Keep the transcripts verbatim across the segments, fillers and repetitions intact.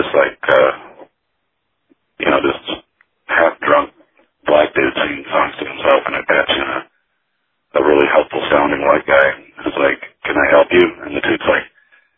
this like, uh, you know, this half-drunk black dude singing songs to himself in a patch and a, a really helpful sounding white guy who's like, can I help you? And the dude's like,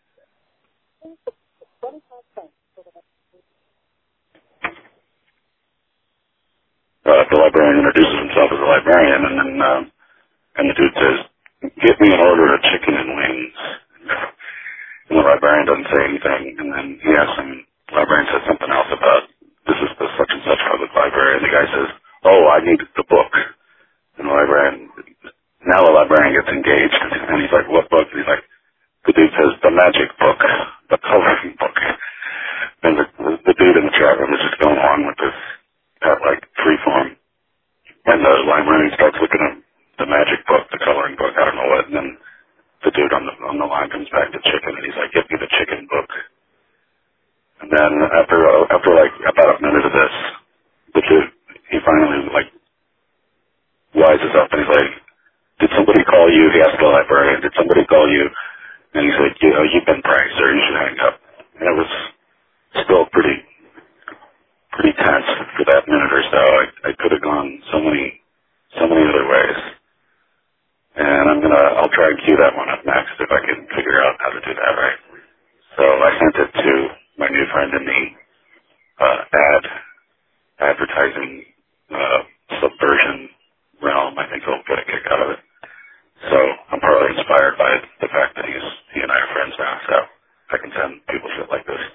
uh, the librarian introduces himself as a librarian, and then, um, and the dude says, get me an order of chicken and wings. And the librarian doesn't say anything, and then he asks him, the librarian says something else about, this is the such and such public library, and the guy says, oh, I need the book. And the librarian, now the librarian gets engaged, and he's like, what book? And he's like, the dude says, the magic book, the coloring book. And the, the, the dude in the chat room is just going along with this, that like free form. And the librarian starts looking at the magic book, the coloring book, I don't know what, and then the dude on the on the line comes back to chicken, and he's like, "Give me the chicken book." And then after uh, after like about a minute of this, the dude he finally like wises up, and he's like, "Did somebody call you?" He asked the librarian, "Did somebody call you?" And he's like, "You know, you've been pranked, sir. You should hang up." And it was still pretty pretty tense for that minute or so. I I could have gone so many so many other ways. And I'm gonna, I'll try and cue that one up next if I can figure out how to do that right. So I sent it to my new friend in the uh, ad, advertising, uh, subversion realm. I think he'll get a kick out of it. So I'm partly inspired by the fact that he's, he and I are friends now, so I can send people shit like this.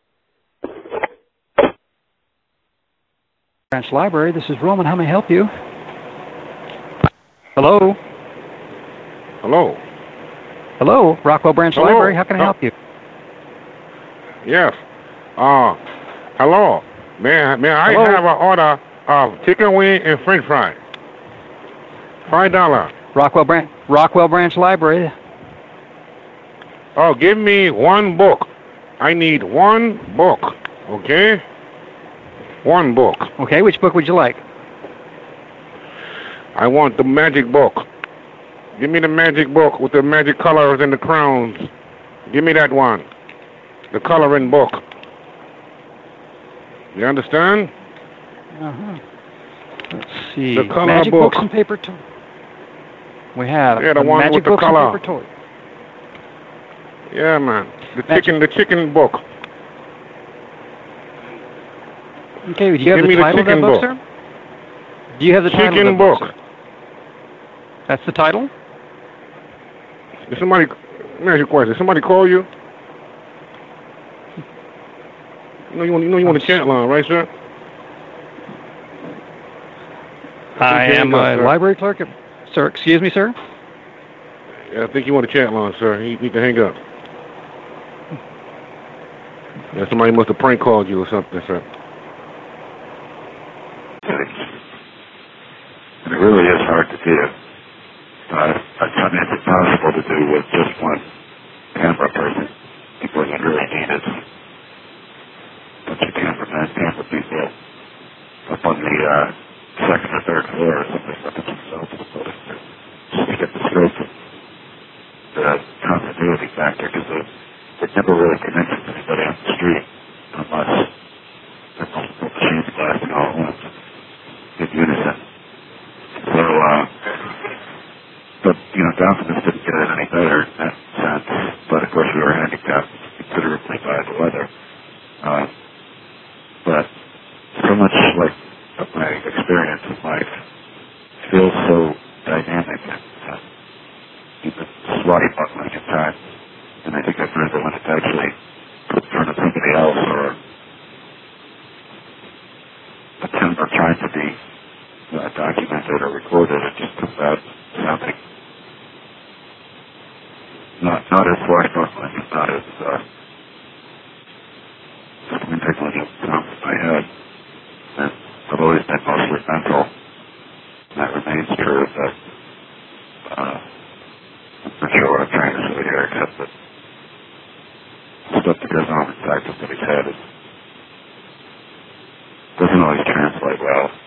Branch Library, this is Roman. How may I help you? Hello? Hello. Hello, Rockwell Branch Hello. Library. How can I help you? Yes. Uh, hello. May, may I Hello? have an order of chicken wing and french fry? Five dollars. Rockwell Branch, Rockwell Branch Library. Oh, give me one book. I need one book. Okay? One book. Okay, which book would you like? I want the magic book. Give me the magic book with the magic colors and the crowns. Give me that one. The coloring book. You understand? Uh-huh. Let's see. The color magic book. books and paper toy. We have Yeah, the the one magic with the books color. and paper toy. Yeah, man. The Magic. chicken, the chicken book. Okay, do you have Give the me the title of that chicken book, book. sir? Do you have the title of Chicken that book, book. sir? That's the title? Did somebody, let me ask you a question. Did somebody call you? You know you want, you know you want a chat line, right, sir? I think you am hang up, a sir. library clerk. At, sir, excuse me, sir? Yeah, I think you want a chat line, sir. You need to hang up. Yeah, somebody must have prank called you or something, sir. And it really is hard to do. Uh, I mean, it's impossible to do with just one camera person. People that really need it. A bunch of cameramen, camera people up on the uh, second or third floor or something up at themselves in the building just to get the scope of the continuity factor because it, it never really connects with anybody on the street unless there's multiple machines blasting all at once in unison. So, uh, but, you know, Dolphins didn't get it any better in that sense, but of course we were handicapped considerably by the weather. Uh, but so much like of my experience in life feels so dynamic and uh, even swashbuckling at times. And I think I'd rather when it's actually put in front of somebody else or attempt or trying to be uh, documented or recorded, it just comes out sounding not not as swashbuckling, not as uh, something tickling up the top of my head. And I've always been mostly mental. And that remains true, but uh, I'm not sure what I'm trying to say here, except that stuff that goes on inside somebody's head is, doesn't always translate well.